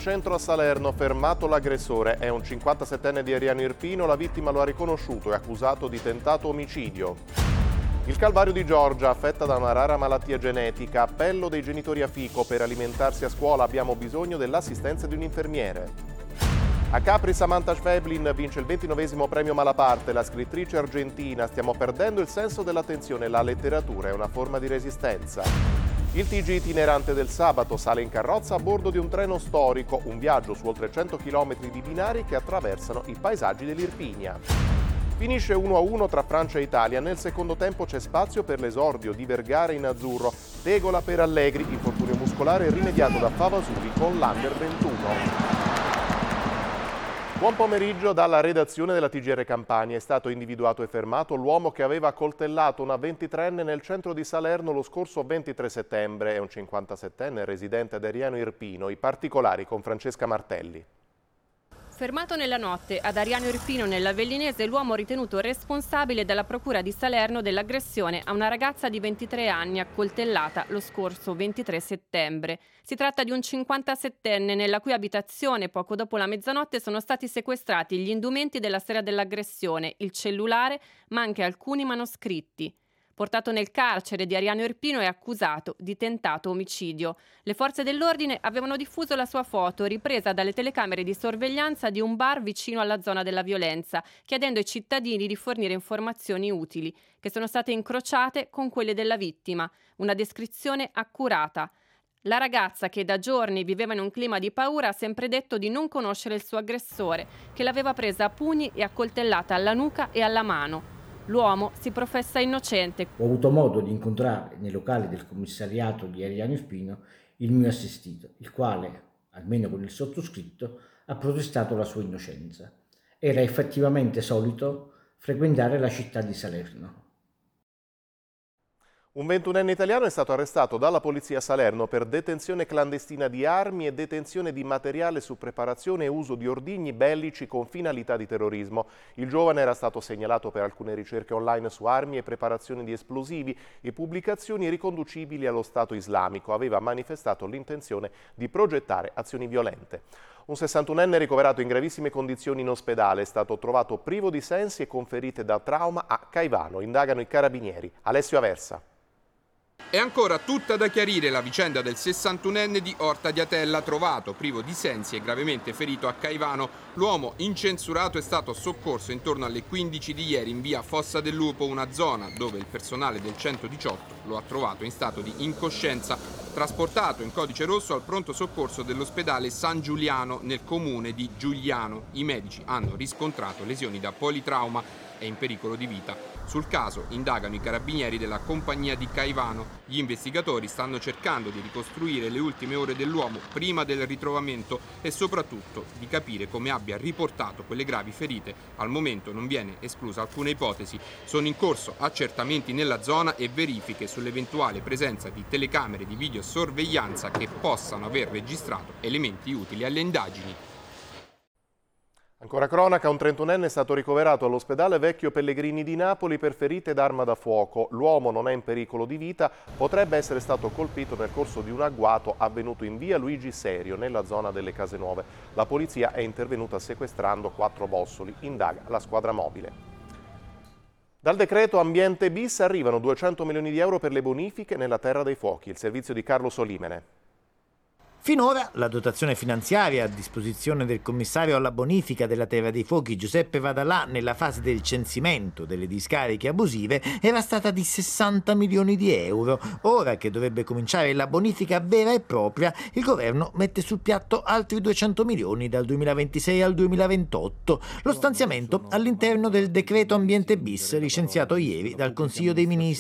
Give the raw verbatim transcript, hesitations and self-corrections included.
centro a Salerno, fermato l'aggressore. È un cinquantasettenne di Ariano Irpino, la vittima lo ha riconosciuto e accusato di tentato omicidio. Il Calvario di Giorgia, affetta da una rara malattia genetica, appello dei genitori a Fico: per alimentarsi a scuola abbiamo bisogno dell'assistenza di un infermiere. A Capri Samantha Schweblin vince il ventinovesimo premio Malaparte, la scrittrice argentina. Stiamo perdendo il senso dell'attenzione, la letteratura è una forma di resistenza. Il T G itinerante del sabato sale in carrozza a bordo di un treno storico, un viaggio su oltre cento chilometri di binari che attraversano i paesaggi dell'Irpinia. Finisce uno a uno tra Francia e Italia, nel secondo tempo c'è spazio per l'esordio di Vergara in azzurro, tegola per Allegri, infortunio muscolare rimediato da Favasuli con l'Under ventuno. Buon pomeriggio dalla redazione della T G R Campania. È stato individuato e fermato l'uomo che aveva accoltellato una ventitreenne nel centro di Salerno lo scorso ventitré settembre. È un cinquantasettenne residente ad Ariano Irpino. I particolari con Francesca Martelli. Fermato nella notte ad Ariano Irpino nell'Avellinese, l'uomo ritenuto responsabile dalla procura di Salerno dell'aggressione a una ragazza di ventitré anni accoltellata lo scorso ventitré settembre. Si tratta di un cinquantasettenne nella cui abitazione poco dopo la mezzanotte sono stati sequestrati gli indumenti della sera dell'aggressione, il cellulare ma anche alcuni manoscritti. Portato nel carcere di Ariano Irpino è accusato di tentato omicidio. Le forze dell'ordine avevano diffuso la sua foto ripresa dalle telecamere di sorveglianza di un bar vicino alla zona della violenza, chiedendo ai cittadini di fornire informazioni utili, che sono state incrociate con quelle della vittima. Una descrizione accurata. La ragazza, che da giorni viveva in un clima di paura, ha sempre detto di non conoscere il suo aggressore, che l'aveva presa a pugni e accoltellata alla nuca e alla mano. L'uomo si professa innocente. Ho avuto modo di incontrare nei locali del commissariato di Ariano Irpino il mio assistito, il quale, almeno con il sottoscritto, ha protestato la sua innocenza. Era effettivamente solito frequentare la città di Salerno. Un ventunenne italiano è stato arrestato dalla polizia a Salerno per detenzione clandestina di armi e detenzione di materiale su preparazione e uso di ordigni bellici con finalità di terrorismo. Il giovane era stato segnalato per alcune ricerche online su armi e preparazione di esplosivi e pubblicazioni riconducibili allo Stato islamico. Aveva manifestato l'intenzione di progettare azioni violente. Un sessantunenne ricoverato in gravissime condizioni in ospedale è stato trovato privo di sensi e con ferite da trauma a Caivano. Indagano i carabinieri. Alessio Aversa. È ancora tutta da chiarire la vicenda del sessantunenne di Orta di Atella, trovato privo di sensi e gravemente ferito a Caivano. L'uomo incensurato è stato soccorso intorno alle quindici di ieri in via Fossa del Lupo, una zona dove il personale del centodiciotto lo ha trovato in stato di incoscienza, trasportato in codice rosso al pronto soccorso dell'ospedale San Giuliano nel comune di Giuliano. I medici hanno riscontrato lesioni da politrauma e in pericolo di vita. Sul caso indagano i carabinieri della compagnia di Caivano. Gli investigatori stanno cercando di ricostruire le ultime ore dell'uomo prima del ritrovamento e soprattutto di capire come abbia riportato quelle gravi ferite. Al momento non viene esclusa alcuna ipotesi. Sono in corso accertamenti nella zona e verifiche sull'eventuale presenza di telecamere di videosorveglianza che possano aver registrato elementi utili alle indagini. Ancora cronaca, un trentunenne è stato ricoverato all'ospedale Vecchio Pellegrini di Napoli per ferite d'arma da fuoco. L'uomo non è in pericolo di vita, potrebbe essere stato colpito nel corso di un agguato avvenuto in via Luigi Serio, nella zona delle Case Nuove. La polizia è intervenuta sequestrando quattro bossoli, indaga la squadra mobile. Dal decreto Ambiente bis arrivano duecento milioni di euro per le bonifiche nella Terra dei Fuochi. Il servizio di Carlo Solimene. Finora la dotazione finanziaria a disposizione del commissario alla bonifica della Terra dei Fuochi Giuseppe Vadalà nella fase del censimento delle discariche abusive era stata di sessanta milioni di euro. Ora che dovrebbe cominciare la bonifica vera e propria, il governo mette sul piatto altri duecento milioni dal duemilaventisei al duemilaventotto. Lo stanziamento all'interno del decreto Ambiente bis licenziato ieri dal Consiglio dei Ministri.